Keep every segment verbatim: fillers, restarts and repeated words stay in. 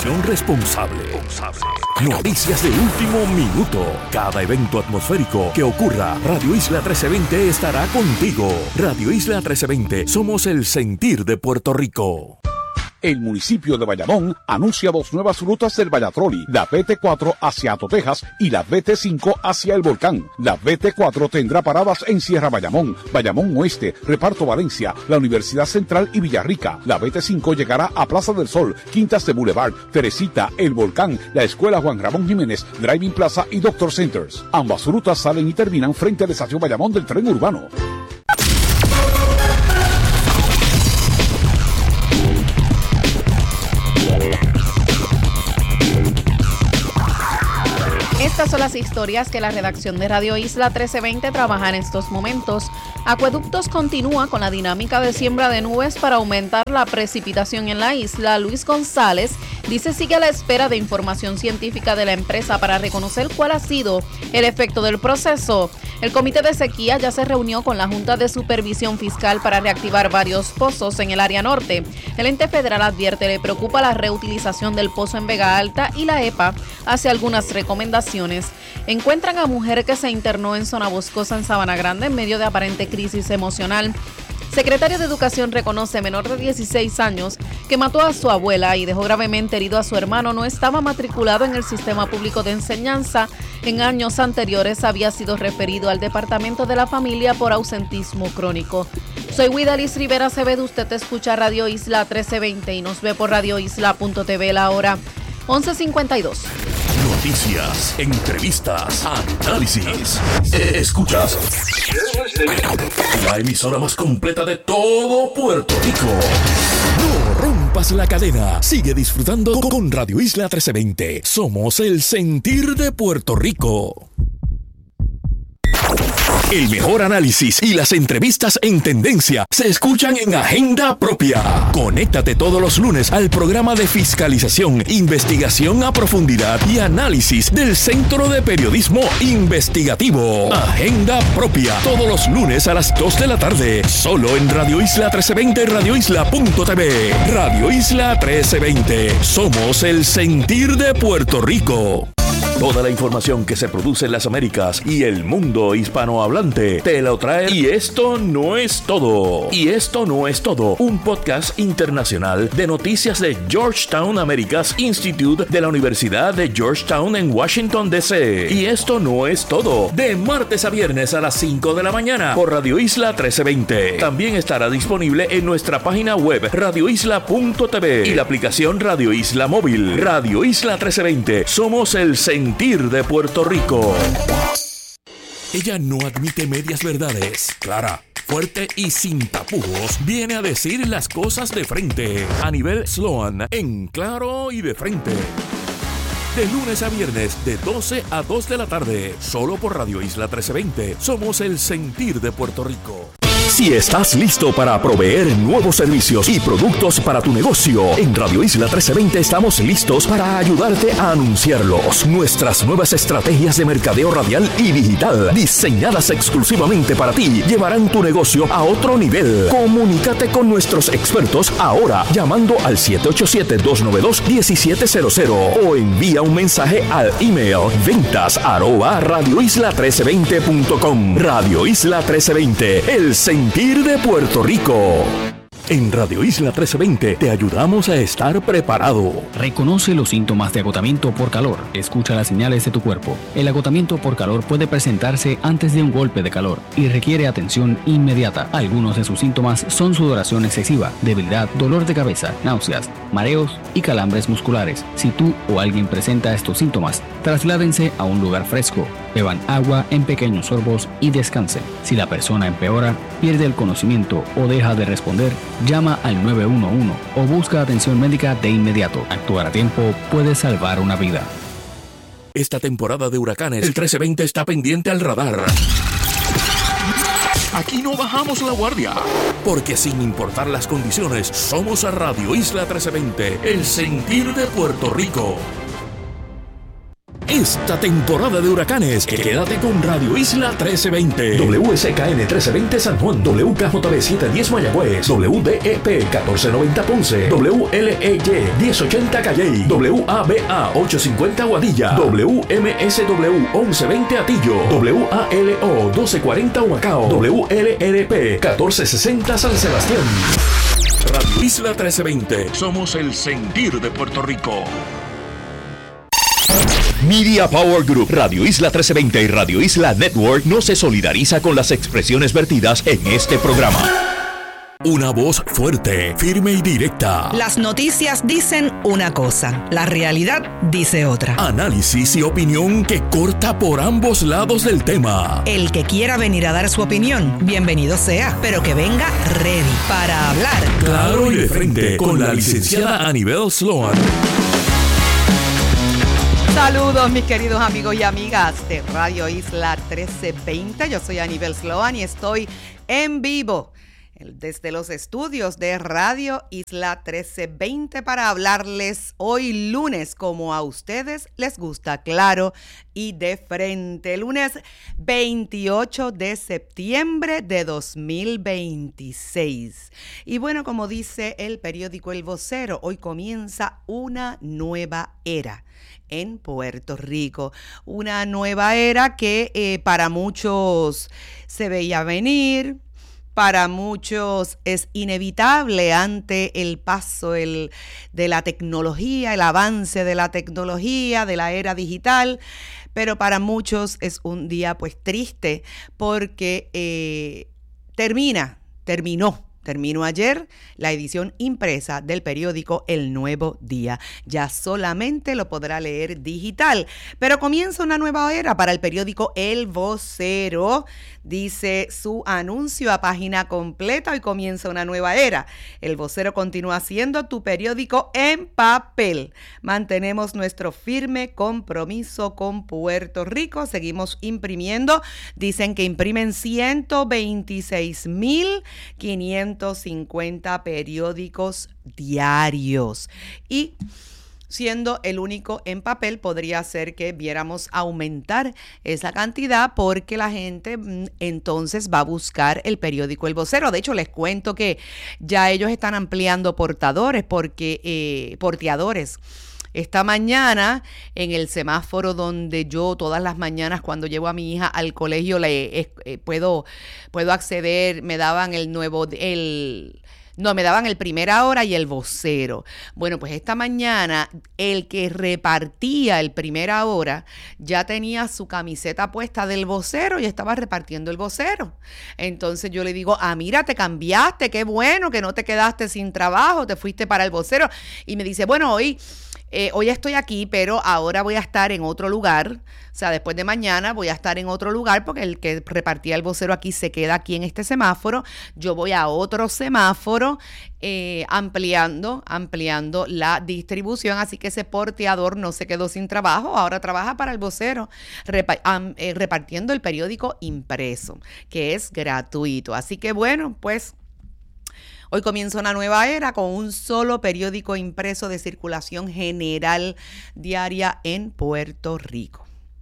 información responsable. Noticias de último minuto. Cada evento atmosférico que ocurra, Radio Isla trece veinte estará contigo. Radio Isla trece veinte, somos el sentir de Puerto Rico. El municipio de Bayamón anuncia dos nuevas rutas del Vallatroli, la B T cuatro hacia Ato Texas y la B T cinco hacia el Volcán. La B T cuatro tendrá paradas en Sierra Bayamón, Bayamón Oeste, Reparto Valencia, la Universidad Central y Villarrica. La B T cinco llegará a Plaza del Sol, Quintas de Boulevard, Teresita, el Volcán, la Escuela Juan Ramón Jiménez, Driving Plaza y Doctor Centers. Ambas rutas salen y terminan frente a la estación Bayamón del tren urbano. Estas son las historias que la redacción de Radio Isla trece veinte trabaja en estos momentos. Acueductos continúa con la dinámica de siembra de nubes para aumentar la precipitación en la isla. Luis González dice sigue a la espera de información científica de la empresa para reconocer cuál ha sido el efecto del proceso. El Comité de Sequía ya se reunió con la Junta de Supervisión Fiscal para reactivar varios pozos en el área norte. El ente federal advierte le preocupa la reutilización del pozo en Vega Alta y la E P A hace algunas recomendaciones. Encuentran a mujer que se internó en zona boscosa en Sabana Grande en medio de aparente crisis emocional. Secretario de Educación reconoce menor de dieciséis años que mató a su abuela y dejó gravemente herido a su hermano. No estaba matriculado en el sistema público de enseñanza. En años anteriores había sido referido al Departamento de la Familia por ausentismo crónico. Soy Widalis Rivera Acevedo. Usted escucha Radio Isla trece veinte y nos ve por radio isla punto t v la hora once cincuenta y dos. Noticias, entrevistas, análisis. Escuchas la emisora más completa de todo Puerto Rico. No rompas la cadena. Sigue disfrutando con Radio Isla trece veinte. Somos el sentir de Puerto Rico. El mejor análisis y las entrevistas en tendencia se escuchan en Agenda Propia. Conéctate todos los lunes al programa de fiscalización, investigación a profundidad y análisis del Centro de Periodismo Investigativo. Agenda Propia, todos los lunes a las dos de la tarde, solo en Radio Isla trece veinte, radio isla punto t v. Radio Isla trece veinte, somos el sentir de Puerto Rico. Toda la información que se produce en las Américas y el mundo hispanohablante te lo trae. Y esto no es todo. Y esto no es todo. Un podcast internacional de noticias de Georgetown Americas Institute de la Universidad de Georgetown en Washington, D C Y esto no es todo. De martes a viernes a las cinco de la mañana por Radio Isla trece veinte. También estará disponible en nuestra página web radio isla punto t v y la aplicación Radio Isla Móvil. Radio Isla trece veinte. Somos el sentir de Puerto Rico. Ella no admite medias verdades. Clara, fuerte y sin tapujos, viene a decir las cosas de frente. A nivel Sloan, en claro y de frente. De lunes a viernes, de doce a dos de la tarde, solo por Radio Isla trece veinte. Somos el sentir de Puerto Rico. Si estás listo para proveer nuevos servicios y productos para tu negocio, en Radio Isla trece veinte estamos listos para ayudarte a anunciarlos. Nuestras nuevas estrategias de mercadeo radial y digital, diseñadas exclusivamente para ti, llevarán tu negocio a otro nivel. Comunícate con nuestros expertos ahora llamando al siete ocho siete, dos nueve dos, uno siete cero cero o envía un mensaje al email ventas arroba radio isla trece veinte punto com. Radio Isla trece veinte, el sentir de Puerto Rico. En Radio Isla trece veinte te ayudamos a estar preparado. Reconoce los síntomas de agotamiento por calor. Escucha las señales de tu cuerpo. El agotamiento por calor puede presentarse antes de un golpe de calor y requiere atención inmediata. Algunos de sus síntomas son sudoración excesiva, debilidad, dolor de cabeza, náuseas, mareos y calambres musculares. Si tú o alguien presenta estos síntomas, trasládense a un lugar fresco. Beban agua en pequeños sorbos y descansen. Si la persona empeora, pierde el conocimiento o deja de responder, llama al nueve uno uno o busca atención médica de inmediato. Actuar a tiempo puede salvar una vida. Esta temporada de huracanes, el trece veinte está pendiente al radar. Aquí no bajamos la guardia, porque sin importar las condiciones, somos a Radio Isla trece veinte, el sentir de Puerto Rico. esta temporada de huracanes. Quédate con Radio Isla trece veinte. W S K N trece veinte San Juan. W K J B setecientos diez Mayagüez. W D E P catorce noventa Ponce. W L E Y diez ochenta Calley. W A B A ochocientos cincuenta Aguadilla. W M S W once veinte Atillo. W A L O doce cuarenta Humacao. W L R P catorce sesenta San Sebastián. Radio Isla trece veinte. Somos el sentir de Puerto Rico. Media Power Group, Radio Isla trece veinte y Radio Isla Network no se solidariza con las expresiones vertidas en este programa. Una voz fuerte, firme y directa. Las noticias dicen una cosa, la realidad dice otra. Análisis y opinión que corta por ambos lados del tema. El que quiera venir a dar su opinión, bienvenido sea, pero que venga ready para hablar. Claro y de frente, con la licenciada Anibel Sloan. Saludos mis queridos amigos y amigas de Radio Isla trece veinte. Yo soy Anibel Sloan y estoy en vivo desde los estudios de Radio Isla trece veinte para hablarles hoy lunes como a ustedes les gusta, claro y de frente. Lunes veintiocho de septiembre de dos mil veintiséis. Y bueno, como dice el periódico El Vocero, hoy comienza una nueva era en Puerto Rico. Una nueva era que eh, para muchos se veía venir. Para muchos es inevitable ante el paso el, de la tecnología, el avance de la tecnología, de la era digital, pero para muchos es un día pues triste porque eh, termina, terminó. Terminó ayer la edición impresa del periódico El Nuevo Día. Ya solamente lo podrá leer digital. Pero comienza una nueva era para el periódico El Vocero. Dice su anuncio a página completa. Hoy comienza una nueva era. El Vocero continúa siendo tu periódico en papel. Mantenemos nuestro firme compromiso con Puerto Rico. Seguimos imprimiendo. Dicen que imprimen ciento veintiséis mil quinientos cincuenta periódicos diarios y siendo el único en papel podría ser que viéramos aumentar esa cantidad porque la gente entonces va a buscar el periódico El Vocero. De hecho, les cuento que ya ellos están ampliando portadores porque eh, porteadores. Esta mañana, en el semáforo donde yo todas las mañanas cuando llevo a mi hija al colegio le eh, puedo, puedo acceder, me daban el nuevo, el, no, me daban el Primera Hora y el Vocero. Bueno, pues esta mañana el que repartía el Primera Hora ya tenía su camiseta puesta del Vocero y estaba repartiendo el Vocero. Entonces yo le digo, ah, mira, te cambiaste, qué bueno que no te quedaste sin trabajo, te fuiste para el Vocero. Y me dice, bueno, hoy... Eh, hoy estoy aquí, pero ahora voy a estar en otro lugar. O sea, después de mañana voy a estar en otro lugar porque el que repartía el Vocero aquí se queda aquí en este semáforo. Yo voy a otro semáforo eh, ampliando, ampliando la distribución. Así que ese porteador no se quedó sin trabajo. Ahora trabaja para el Vocero repa- am, eh, repartiendo el periódico impreso, que es gratuito. Así que bueno, pues... Hoy comienza una nueva era con un solo periódico impreso de circulación general diaria en Puerto Rico.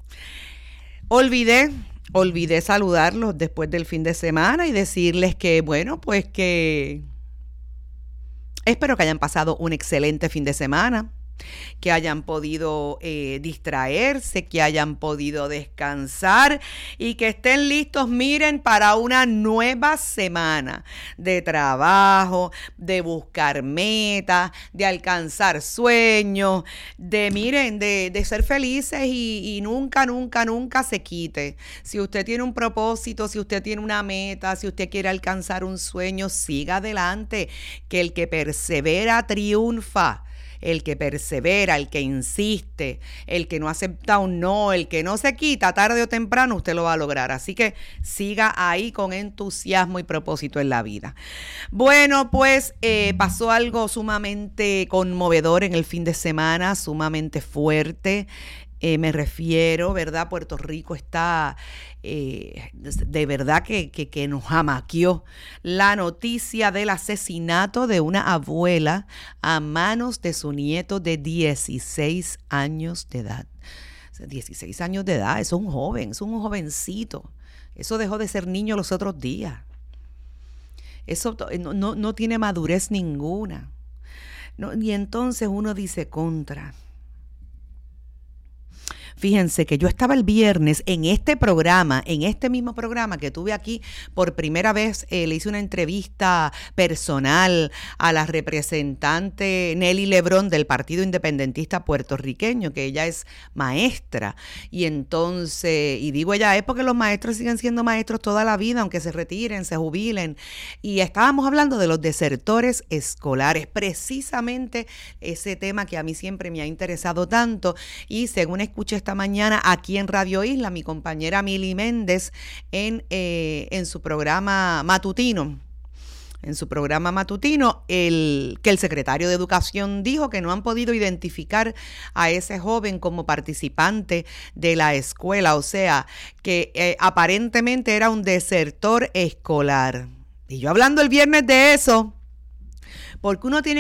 Olvidé, olvidé saludarlos después del fin de semana y decirles que, bueno, pues que espero que hayan pasado un excelente fin de semana, que hayan podido eh, distraerse, que hayan podido descansar y que estén listos, miren, para una nueva semana de trabajo, de buscar metas, de alcanzar sueños, de, miren, de, de ser felices y, y nunca, nunca, nunca se quite. Si usted tiene un propósito, si usted tiene una meta, si usted quiere alcanzar un sueño, siga adelante, que el que persevera triunfa. El que persevera, el que insiste, el que no acepta un no, el que no se quita, tarde o temprano usted lo va a lograr. Así que siga ahí con entusiasmo y propósito en la vida. Bueno, pues eh, pasó algo sumamente conmovedor en el fin de semana, sumamente fuerte. Eh, me refiero, ¿verdad? Puerto Rico está eh, de verdad que, que, que nos jamaqueó la noticia del asesinato de una abuela a manos de su nieto de dieciséis años de edad. dieciséis años de edad, eso es un joven, eso es un jovencito. Eso dejó de ser niño los otros días. Eso no, no, no tiene madurez ninguna. No, y entonces uno dice contra. Fíjense que yo estaba el viernes en este programa, en este mismo programa que tuve aquí por primera vez, eh, le hice una entrevista personal a la representante Nelly Lebrón del Partido Independentista Puertorriqueño, que ella es maestra. Y entonces, y digo ella es porque los maestros siguen siendo maestros toda la vida, aunque se retiren, se jubilen. Y estábamos hablando de los desertores escolares, precisamente ese tema que a mí siempre me ha interesado tanto. Y según escuché esta mañana aquí en Radio Isla, mi compañera Mili Méndez en, eh, en su programa matutino, en su programa matutino, el, que el secretario de Educación dijo que no han podido identificar a ese joven como participante de la escuela, o sea, que eh, aparentemente era un desertor escolar. Y yo hablando el viernes de eso, porque uno tiene